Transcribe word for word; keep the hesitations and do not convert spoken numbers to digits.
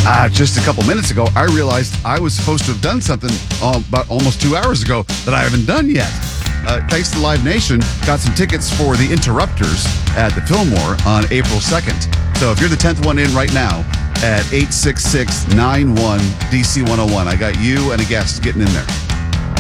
Uh, just a couple minutes ago, I realized I was supposed to have done something uh, about almost two hours ago that I haven't done yet. Uh, thanks to Live Nation, got some tickets for The Interrupters at the Fillmore on April second. So if you're the tenth one in right now at eight six six, nine one, D C one oh one, I got you and a guest getting in there.